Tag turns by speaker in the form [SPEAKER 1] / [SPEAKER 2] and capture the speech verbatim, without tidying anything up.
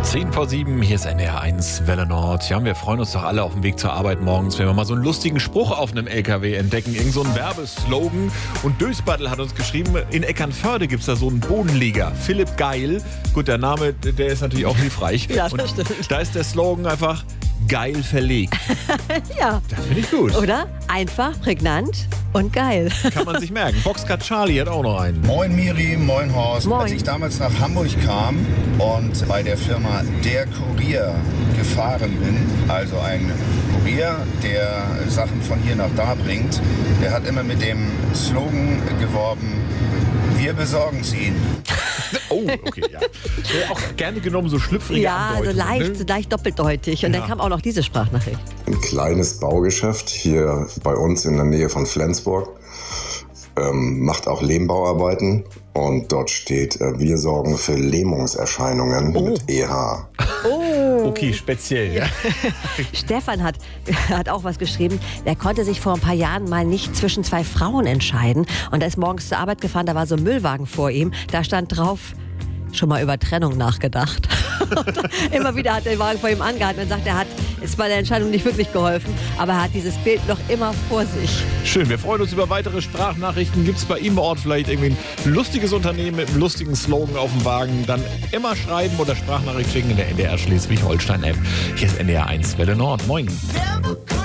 [SPEAKER 1] zehn vor sieben, hier ist N D R eins Welle Nord. Ja, wir freuen uns doch alle auf dem Weg zur Arbeit morgens, wenn wir mal so einen lustigen Spruch auf einem L K W entdecken, irgend so einen Werbeslogan. Und Dösbattel hat uns geschrieben, in Eckernförde gibt es da so einen Bodenleger, Philipp Geil. Gut, der Name, der ist natürlich auch hilfreich.
[SPEAKER 2] Ja, das
[SPEAKER 1] und
[SPEAKER 2] stimmt.
[SPEAKER 1] Da ist der Slogan einfach geil verlegt.
[SPEAKER 2] Ja.
[SPEAKER 1] Das finde ich gut.
[SPEAKER 2] Oder? Einfach, prägnant und geil.
[SPEAKER 1] Kann man sich merken. Boxcut Charlie hat auch noch einen.
[SPEAKER 3] Moin Miri, moin Horst.
[SPEAKER 2] Moin.
[SPEAKER 3] Als ich damals nach Hamburg kam und bei der Firma Der Kurier gefahren bin, also ein Kurier, der Sachen von hier nach da bringt, der hat immer mit dem Slogan geworben, wir besorgen sie Ihnen.
[SPEAKER 1] Oh, okay, ja. Äh, auch gerne genommen, so schlüpfrige
[SPEAKER 2] Ja, so
[SPEAKER 1] Andeutungen,
[SPEAKER 2] leicht,
[SPEAKER 1] ne?
[SPEAKER 2] so leicht doppeldeutig. Und
[SPEAKER 1] Ja.
[SPEAKER 2] dann kam auch noch diese Sprachnachricht.
[SPEAKER 4] Ein kleines Baugeschäft hier bei uns in der Nähe von Flensburg. Ähm, macht auch Lehmbauarbeiten und dort steht, äh, wir sorgen für Lähmungserscheinungen mit E H.
[SPEAKER 1] Okay, speziell, ja.
[SPEAKER 2] Stefan hat, hat auch was geschrieben. Der konnte sich vor ein paar Jahren mal nicht zwischen zwei Frauen entscheiden. Und er ist morgens zur Arbeit gefahren, da war so ein Müllwagen vor ihm. Da stand drauf, schon mal über Trennung nachgedacht. Immer wieder hat der Wagen vor ihm angehalten und sagt, er hat ist bei der Entscheidung nicht wirklich geholfen, aber er hat dieses Bild noch immer vor sich.
[SPEAKER 1] Schön, wir freuen uns über weitere Sprachnachrichten. Gibt es bei Ihnen im Ort vielleicht irgendwie ein lustiges Unternehmen mit einem lustigen Slogan auf dem Wagen? Dann immer schreiben oder Sprachnachricht schicken in der N D R Schleswig-Holstein-App. Hier ist N D R eins Welle Nord. Moin.